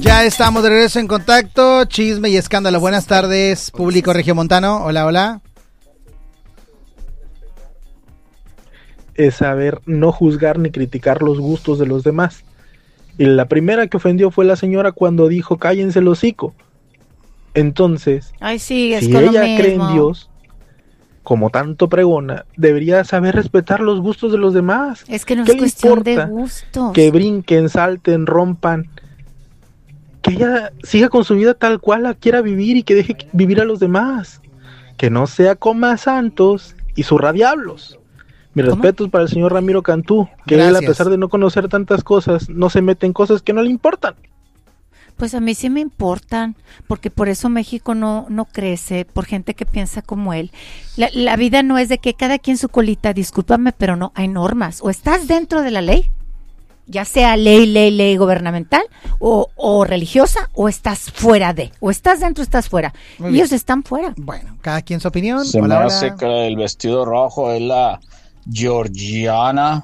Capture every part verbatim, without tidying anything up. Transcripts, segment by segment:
Ya estamos de regreso en Contacto, Chisme y Escándalo. Buenas tardes, público regiomontano. Hola, hola. Es saber no juzgar ni criticar los gustos de los demás. Y la primera que ofendió fue la señora cuando dijo cállense el hocico. Entonces, Ay, sí, es si con ella lo cree en mismo. Dios, como tanto pregona, debería saber respetar los gustos de los demás. Es que no ¿Qué es le cuestión de importa gustos. que brinquen, salten, rompan? Que ella siga con su vida tal cual la quiera vivir y que deje vivir a los demás. Que no sea coma santos y zurradiablos. Mis ¿Cómo? respetos para el señor Ramiro Cantú, que Gracias. él, a pesar de no conocer tantas cosas, no se mete en cosas que no le importan. Pues a mí sí me importan, porque por eso México no, no crece, por gente que piensa como él. La, la vida no es de que cada quien su colita, discúlpame, pero no, hay normas. O estás dentro de la ley, ya sea ley, ley, ley gubernamental, o, o religiosa, o estás fuera de. O estás dentro o estás fuera. Muy Y bien. ellos están fuera. Bueno, cada quien su opinión. Se Hola, me hola. hace que el vestido rojo es la Georgiana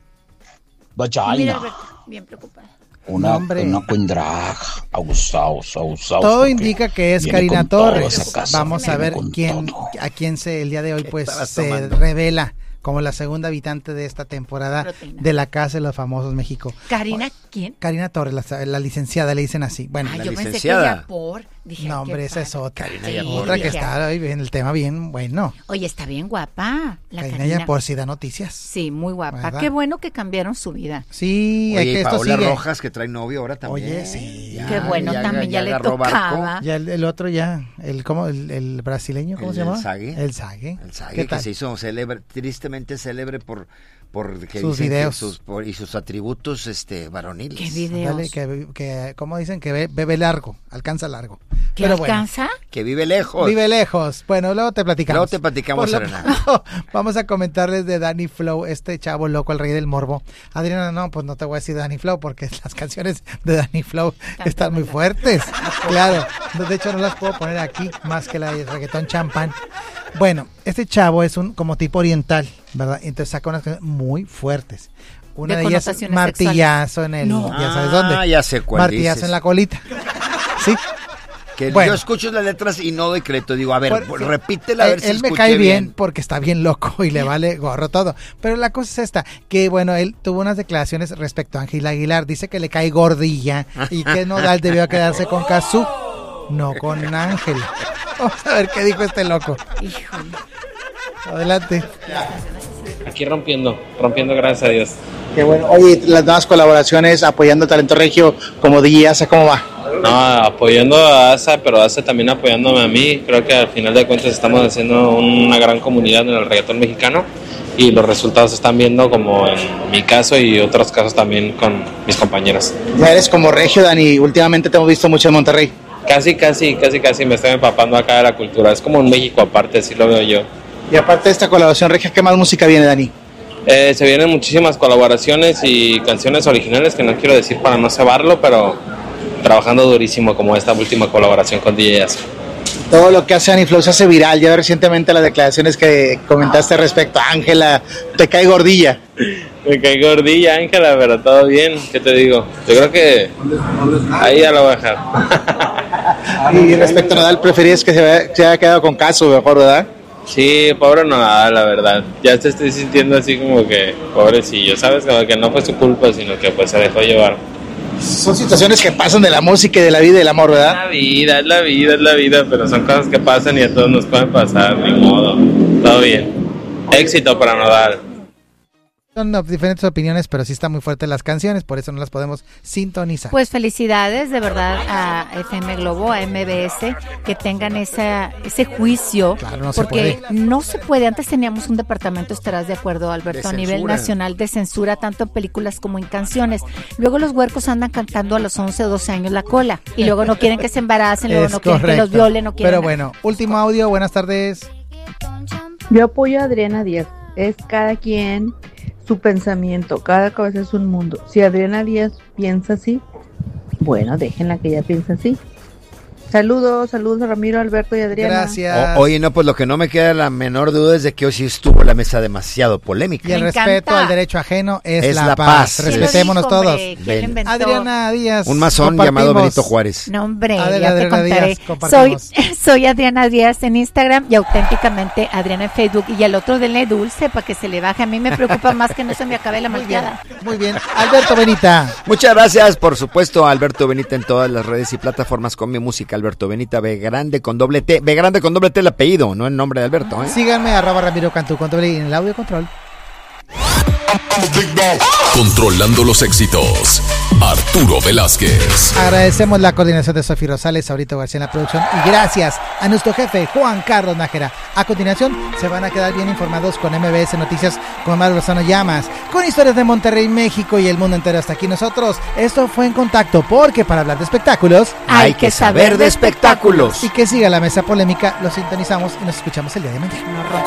Mira, Vagina. Alberto, bien preocupada. Una, No, hombre. una queen drag. Abusados, abusados. Todo porque indica que es viene Karina con todo Torres. esa casa, Vamos a viene ver con quién, todo. a quién se el día de hoy pues estabas se tomando? revela como la segunda habitante de esta temporada Proteína. de la Casa de los Famosos México. Karina, ¿quién? Karina Torres, la, la licenciada, le dicen así. Bueno, Ay, la yo pensé que licenciada. ella por. Dije, no, ay, hombre, qué esa es padre. otra. Karina Sí, Yapor. Otra que dije, está hoy en el tema bien bueno. Oye, está bien guapa. La Karina Karina. Yapor sí da noticias. Sí, muy guapa. ¿Verdad? Qué bueno que cambiaron su vida. Sí, hay Oye, que y esto Paola sigue. Rojas, que trae novio ahora también. Oye, sí. Ya, Qué bueno, también ya le agarró tocaba. barco. Ya el, el otro ya, el cómo el, el brasileño, ¿cómo El- se llama? el Sague. El Sague. El Sague, ¿Qué que tal? se hizo célebre, tristemente célebre por, por que Sus dicen que videos. sus- por- y sus atributos este varoniles. ¿Qué videos? Dale, que, que, ¿cómo dicen? Que be- bebe largo, alcanza largo. ¿Qué Pero bueno, alcanza? Que vive lejos. vive lejos. Bueno, luego te platicamos. Luego te platicamos, Por lo Serena. pronto, vamos a comentarles de Danny Flow, este chavo loco, el rey del morbo. Adriana, no, pues no te voy a decir Danny Flow porque las canciones de Danny Flow Tanto están muy verdad. fuertes. Claro, de hecho no las puedo poner aquí más que la de reggaetón champán. Bueno, este chavo es un como tipo oriental, ¿verdad? Entonces saca unas canciones muy fuertes. Una De de, ellas es connotaciones martillazo en el, No. ya sabes Ah, dónde. ya sé cuál Martillazo dices. en la colita. Sí. Que Bueno. yo escucho las letras y no doy crédito. Digo, a ver, Por- pues, sí. repítela a él, ver si él me escuché cae bien, bien. porque está bien loco y le vale gorro todo. Pero la cosa es esta, que bueno, él tuvo unas declaraciones respecto a Ángela Aguilar. Dice que le cae gordilla y que Nodal debió quedarse con Cazzu, no con Ángela. Vamos a ver qué dijo este loco. Híjole. Adelante. Aquí rompiendo, rompiendo gracias a Dios. Qué bueno. Oye, las nuevas colaboraciones apoyando Talento Regio como D J Asa, ¿cómo va? No, apoyando a Asa, pero Asa también apoyándome a mí. Creo que al final de cuentas estamos haciendo una gran comunidad en el reggaetón mexicano y los resultados se están viendo como en mi caso y otros casos también con mis compañeros. Ya eres como Regio, Dani. Últimamente te hemos visto mucho en Monterrey. Casi, casi, casi, casi me estoy empapando acá de la cultura. Es como un México aparte, así lo veo yo. Y aparte de esta colaboración Regia, ¿qué más música viene, Dani? Eh, se vienen muchísimas colaboraciones y canciones originales que no quiero decir para no cebarlo, pero trabajando durísimo como esta última colaboración con D J Asa. Todo lo que hace Dani Flow se hace viral. Ya recientemente las declaraciones que comentaste respecto a Ángela, te cae gordilla. Me caí gordilla, Ángela, pero todo bien, ¿qué te digo? Yo creo que ahí ya lo voy a dejar. Y respecto a Nodal, preferías que se haya, se haya quedado con Cazzu, mejor, ¿verdad? Sí, pobre Nodal, la verdad. Ya te estoy sintiendo así como que pobrecillo, ¿sabes? Como que no fue su culpa, sino que pues se dejó llevar. Son situaciones que pasan de la música y de la vida y del amor, Es ¿verdad? la vida, es la vida, es la vida, pero son cosas que pasan y a todos nos pueden pasar, ni modo. Todo bien. Éxito para Nodal. Son op- diferentes opiniones, pero sí están muy fuertes las canciones, por eso no las podemos sintonizar. Pues felicidades de verdad a F M Globo, a M B S, que tengan esa, ese juicio, Claro, no se porque puede. no se puede. Antes teníamos un departamento, estarás de acuerdo, Alberto, De a nivel censura. nacional de censura, tanto en películas como en canciones. Luego los huercos andan cantando a los once o doce años la cola, y luego no quieren que se embaracen, luego Es no quieren que correcto. los violen, no quieren... Pero bueno, último audio, buenas tardes. Yo apoyo a Adriana Díaz. Es cada quien su pensamiento. Cada cabeza es un mundo. Si Adriana Díaz piensa así, bueno, déjenla que ella piense así. Saludos, saludos a Ramiro, Alberto y Adriana. Gracias. O- oye, no, pues lo que no me queda la menor duda es de que hoy sí estuvo la mesa demasiado polémica. Y el Me respeto encanta. al derecho ajeno es, Es la, la paz. paz. ¿Quién lo Respetémonos dijo, todos. hombre? ¿Quién lo Ven. inventó? Adriana Díaz. Un masón compartimos. llamado Benito Juárez. No, hombre, Adela, ya te Adriana contaré. Díaz, Soy, compartimos. soy Adriana Díaz en Instagram y auténticamente Adriana en Facebook. Y al otro denle dulce para que se le baje. A mí me preocupa más que no se me acabe la Muy bien, malteada. muy bien. Alberto Benita. Muchas gracias, por supuesto, a Alberto Benita en todas las redes y plataformas con mi música. Alberto Benita, B grande con doble T. B grande con doble T el apellido, no el nombre de Alberto, ¿eh? Síganme, arroba Ramiro Cantú con doble I en el audio control. Controlando los éxitos, Arturo Velázquez. Agradecemos la coordinación de Sofía Rosales, Saurito García en la producción y gracias a nuestro jefe Juan Carlos Nájera. A continuación se van a quedar bien informados con M B S Noticias con Omar Lozano Llamas, con historias de Monterrey, México y el mundo entero. Hasta aquí nosotros. Esto fue En Contacto, porque para hablar de espectáculos Hay que saber de espectáculos. y que siga la mesa polémica, lo sintonizamos y nos escuchamos el día de mañana.